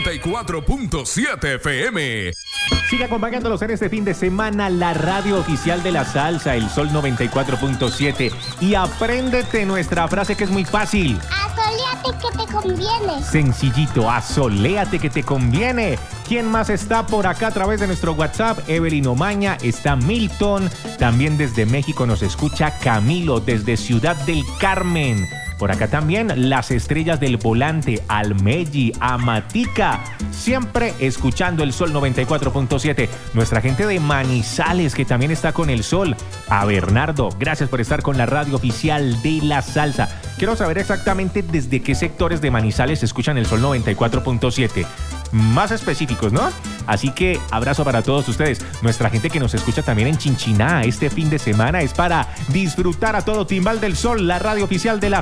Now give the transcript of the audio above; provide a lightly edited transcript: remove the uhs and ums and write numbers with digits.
94.7 FM. Sigue acompañándolos en este fin de semana la radio oficial de la salsa, el Sol 94.7. Y apréndete nuestra frase que es muy fácil. Asoléate que te conviene. Sencillito, asoléate que te conviene. ¿Quién más está por acá a través de nuestro WhatsApp? Evelyn Omaña, está Milton. También desde México nos escucha Camilo, desde Ciudad del Carmen. Por acá también las estrellas del volante, Almeji, Amatica, siempre escuchando el Sol 94.7. Nuestra gente de Manizales que también está con el Sol. A Bernardo, gracias por estar con la radio oficial de la salsa. Quiero saber exactamente desde qué sectores de Manizales escuchan el Sol 94.7. Más específicos, ¿no? Así que abrazo para todos ustedes. Nuestra gente que nos escucha también en Chinchiná este fin de semana es para disfrutar a todo timbal del Sol, la radio oficial de la